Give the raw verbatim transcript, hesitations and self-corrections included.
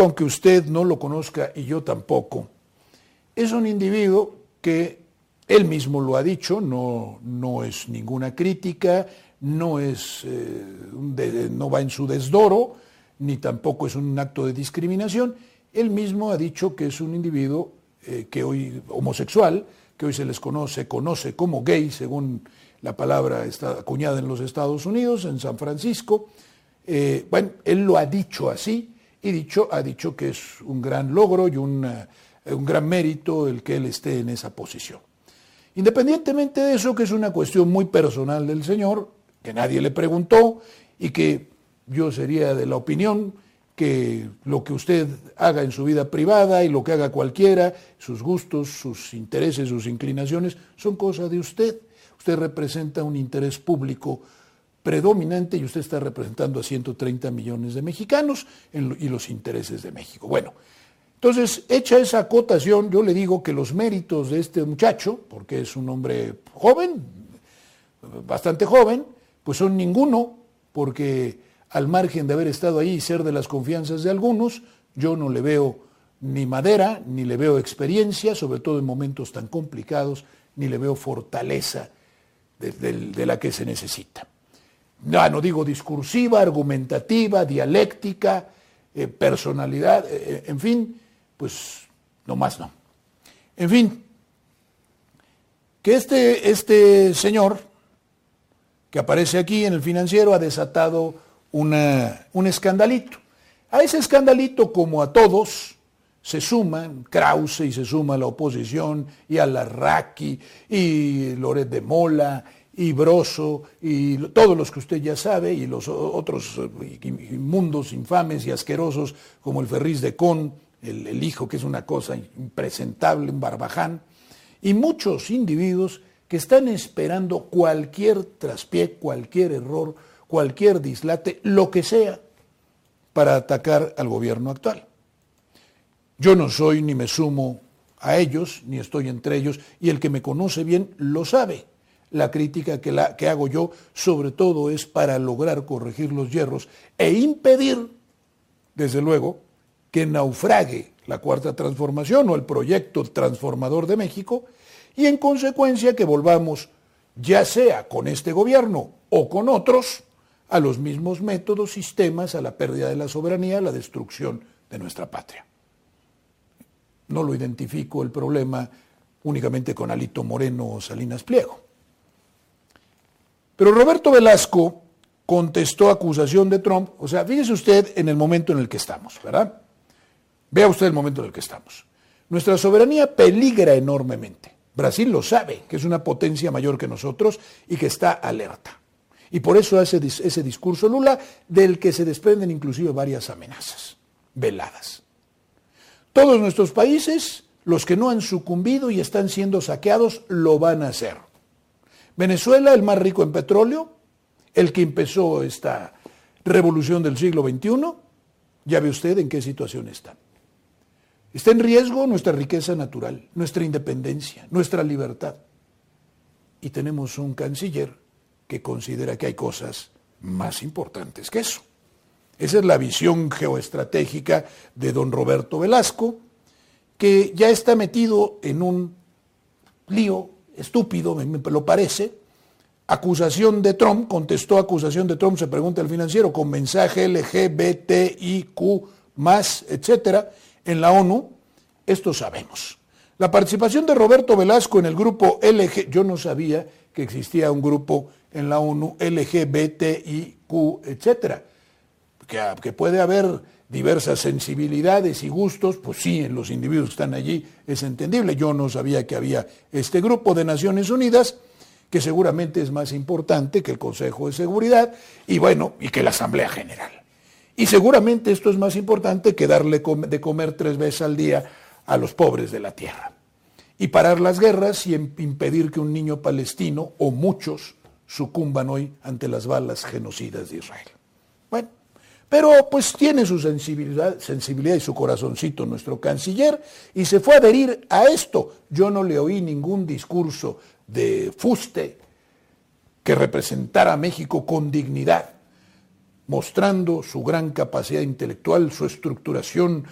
Velasco, aunque usted no lo conozca y yo tampoco, es un individuo que él mismo lo ha dicho, no, no es ninguna crítica, no, es, eh, de, no va en su desdoro, ni tampoco es un acto de discriminación. Él mismo ha dicho que es un individuo eh, que hoy homosexual, que hoy se les conoce, conoce como gay, según la palabra está acuñada en los Estados Unidos, en San Francisco. Eh, bueno, él lo ha dicho así, y dicho, ha dicho que es un gran logro y una, un gran mérito el que él esté en esa posición. Independientemente de eso, que es una cuestión muy personal del señor, que nadie le preguntó, y que yo sería de la opinión que lo que usted haga en su vida privada y lo que haga cualquiera, sus gustos, sus intereses, sus inclinaciones, son cosa de usted. Usted representa un interés público predominante y usted está representando a ciento treinta millones de mexicanos en, y los intereses de México. Bueno, entonces, hecha esa acotación, yo le digo que los méritos de este muchacho, porque es un hombre joven, bastante joven, pues son ninguno, porque al margen de haber estado ahí y ser de las confianzas de algunos, yo no le veo ni madera, ni le veo experiencia, sobre todo en momentos tan complicados, ni le veo fortaleza de, de, de la que se necesita. No, no digo discursiva, argumentativa, dialéctica, eh, personalidad, eh, en fin, pues no más no. En fin, que este, este señor que aparece aquí en el Financiero ha desatado una, un escandalito. A ese escandalito, como a todos, se suman Krause y se suma la oposición, y Alarraqui, y Loret de Mola, y Broso, y todos los que usted ya sabe, y los otros inmundos, infames y asquerosos, como el Ferriz de Con, el, el hijo, que es una cosa impresentable, un barbaján, y muchos individuos que están esperando cualquier traspié, cualquier error, cualquier dislate, lo que sea, para atacar al gobierno actual. Yo no soy ni me sumo a ellos, ni estoy entre ellos, y el que me conoce bien lo sabe. La crítica que, la, que hago yo, sobre todo, es para lograr corregir los yerros e impedir, desde luego, que naufrague la Cuarta Transformación o el proyecto transformador de México, y en consecuencia que volvamos, ya sea con este gobierno o con otros, a los mismos métodos, sistemas, a la pérdida de la soberanía, a la destrucción de nuestra patria. No lo identifico el problema únicamente con Alito Moreno o Salinas Pliego. Pero Roberto Velasco contestó acusación de Trump, o sea, fíjese usted en el momento en el que estamos, ¿verdad? Vea usted el momento en el que estamos. Nuestra soberanía peligra enormemente. Brasil lo sabe, que es una potencia mayor que nosotros y que está alerta. Y por eso hace ese discurso Lula, del que se desprenden inclusive varias amenazas veladas. Todos nuestros países, los que no han sucumbido y están siendo saqueados, lo van a hacer. Venezuela, el más rico en petróleo, el que empezó esta revolución del siglo veintiuno, ya ve usted en qué situación está. Está en riesgo nuestra riqueza natural, nuestra independencia, nuestra libertad. Y tenemos un canciller que considera que hay cosas más importantes que eso. Esa es la visión geoestratégica de don Roberto Velasco, que ya está metido en un lío estúpido, me lo parece. Acusación de Trump, contestó acusación de Trump, se pregunta el Financiero, con mensaje L G B T I Q más, etcétera, en la ONU. Esto sabemos. La participación de Roberto Velasco en el grupo L G, yo no sabía que existía un grupo en la ONU L G B T I Q, etcétera, que, que puede haber diversas sensibilidades y gustos, pues sí, en los individuos que están allí es entendible. Yo no sabía que había este grupo de Naciones Unidas, que seguramente es más importante que el Consejo de Seguridad y bueno, y que la Asamblea General. Y seguramente esto es más importante que darle de comer tres veces al día a los pobres de la tierra. Y parar las guerras y impedir que un niño palestino, o muchos, sucumban hoy ante las balas genocidas de Israel. Bueno, pero pues tiene su sensibilidad, sensibilidad y su corazoncito nuestro canciller, y se fue a adherir a esto. Yo no le oí ningún discurso de fuste que representara a México con dignidad, mostrando su gran capacidad intelectual, su estructuración